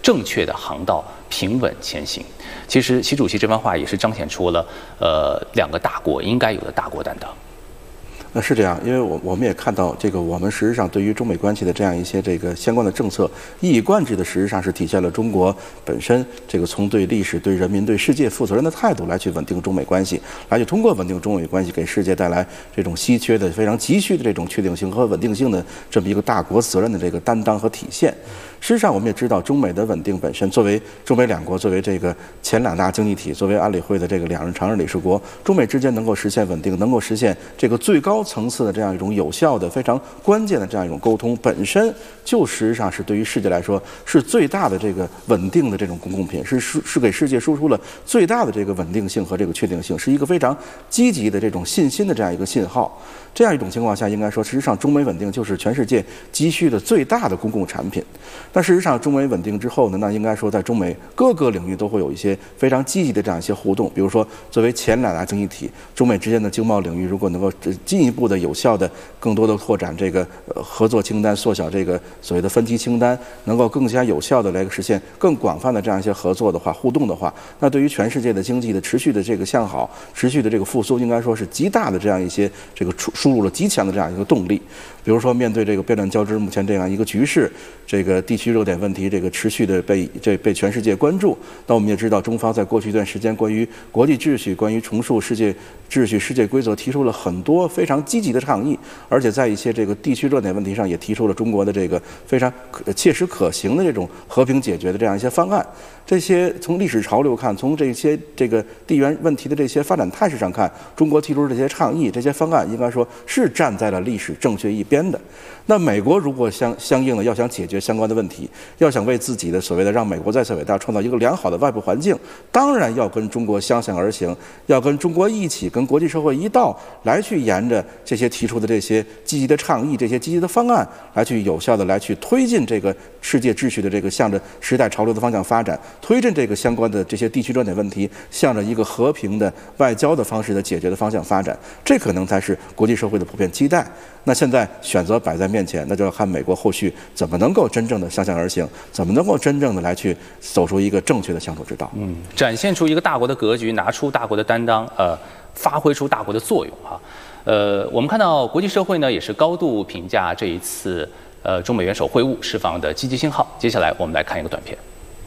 正确的航道平稳前行。其实习主席这番话也是彰显出了两个大国应该有的大国担当。 是这样，因为我们也看到这个，我们实际上对于中美关系的这样一些这个相关的政策，一以贯之的，实际上是体现了中国本身这个从对历史、对人民、对世界负责任的态度来去稳定中美关系，来去通过稳定中美关系给世界带来这种稀缺的、非常急需的这种确定性和稳定性的这么一个大国责任的这个担当和体现。事实上，我们也知道，中美的稳定本身，作为中美两国，作为这个前两大经济体，作为安理会的这个两任常任理事国，中美之间能够实现稳定，能够实现这个最高层次的这样一种有效的、非常关键的这样一种沟通，本身就实际上是对于世界来说是最大的这个稳定的这种公共品，是给世界输出了最大的这个稳定性和这个确定性，是一个非常积极的这种信心的这样一个信号。这样一种情况下，应该说，实际上中美稳定就是全世界急需的最大的公共产品。但事实上，中美稳定之后呢，那应该说在中美各个领域都会有一些非常积极的这样一些互动。比如说，作为前两大经济体，中美之间的经贸领域如果能够进一步的有效的、更多的拓展这个合作清单，缩小这个所谓的分歧清单，能够更加有效的来实现更广泛的这样一些合作的话、互动的话，那对于全世界的经济的持续的这个向好、持续的这个复苏，应该说是极大的这样一些这个输入了极强的这样一个动力。比如说，面对这个变乱交织目前这样一个局势，这个地区热点问题这个持续的被全世界关注。那我们也知道，中方在过去一段时间关于国际秩序、关于重塑世界秩序、世界规则提出了很多非常积极的倡议，而且在一些这个地区热点问题上也提出了中国的这个非常切实可行的这种和平解决的这样一些方案。这些从历史潮流看，从这些这个地缘问题的这些发展态势上看，中国提出的这些倡议、这些方案，应该说是站在了历史正确一边的。那美国如果相应的要想解决相关的问题，要想为自己的所谓的让美国再次伟大创造一个良好的外部环境，当然要跟中国相向而行，要跟中国一起，跟国际社会一道来去沿着这些提出的这些积极的倡议、这些积极的方案，来去有效的来去推进这个世界秩序的这个向着时代潮流的方向发展，推进这个相关的这些地区热点问题向着一个和平的外交的方式的解决的方向发展，这可能才是国际社会的普遍期待。那现在选择摆在面前，那就要看美国后续怎么能够真正的相向而行，怎么能够真正的来去走出一个正确的相处之道。 展现出一个大国的格局，拿出大国的担当，发挥出大国的作用哈。我们看到国际社会呢也是高度评价这一次中美元首会晤释放的积极信号。接下来我们来看一个短片。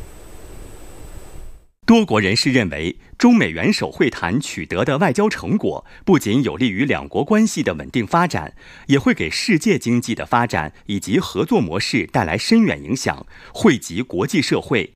多国人士认为，中美元首会谈取得的外交成果，不仅有利于两国关系的稳定发展，也会给世界经济的发展以及合作模式带来深远影响，惠及国际社会。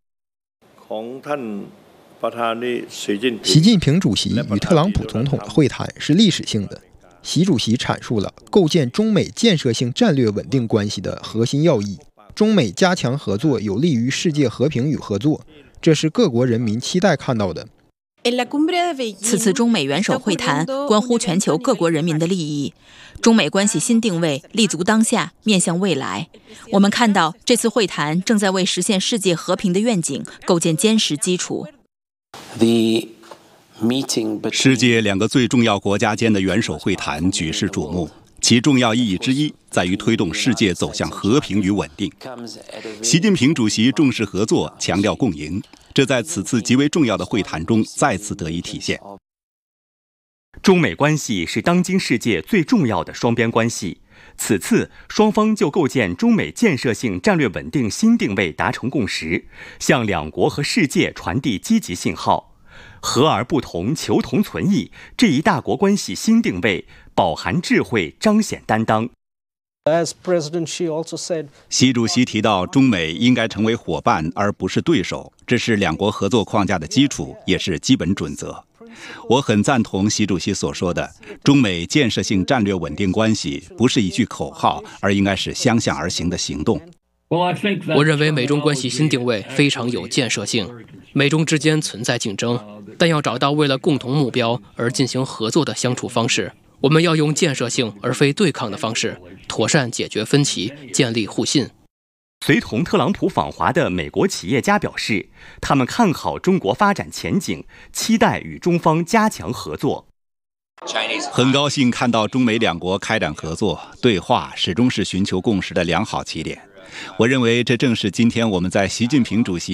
习近平主席与特朗普总统的会谈是历史性的。习主席阐述了构建中美建设性战略稳定关系的核心要义，中美加强合作有利于世界和平与合作，这是各国人民期待看到的。 此次中美元首会谈关乎全球各国人民的利益，中美关系新定位立足当下，面向未来。我们看到这次会谈正在为实现世界和平的愿景构建坚实基础。 世界两个最重要国家间的元首会谈举世瞩目，其重要意义之一在于推动世界走向和平与稳定。习近平主席重视合作，强调共赢，这在此次极为重要的会谈中再次得以体现。 中美关系是当今世界最重要的双边关系，此次双方就构建中美建设性战略稳定新定位达成共识，向两国和世界传递积极信号。和而不同，求同存异，这一大国关系新定位饱含智慧，彰显担当。 习主席提到，中美应该成为伙伴而不是对手，这是两国合作框架的基础，也是基本准则。我很赞同习主席所说的，中美建设性战略稳定关系不是一句口号，而应该是相向而行的行动。 我认为美中关系新定位非常有建设性，美中之间存在竞争，但要找到为了共同目标而进行合作的相处方式。我们要用建设性而非对抗的方式，妥善解决分歧，建立互信。 随同特朗普访华的美国企业家表示，他们看好中国发展前景，期待与中方加强合作。 很高兴看到中美两国开展合作，对话始终是寻求共识的良好起点。我认为这正是今天我们在习近平主席